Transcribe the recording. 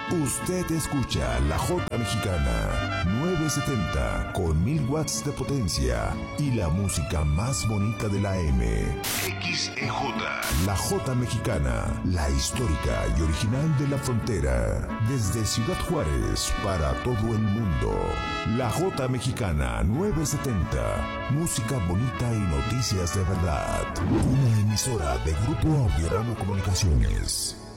Usted escucha la Jota Mexicana 970 con 1000 watts de potencia y la música más bonita de la M. XEJ. La Jota Mexicana, la histórica y original de la frontera. Desde Ciudad Juárez para todo el mundo. La Jota Mexicana 970. Música bonita y noticias de verdad. Una emisora de Grupo Audiorama Comunicaciones.